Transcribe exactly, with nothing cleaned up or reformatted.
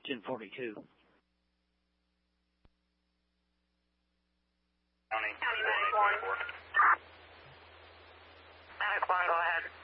ten forty-two. County. County Medic one. Medic one, go ahead.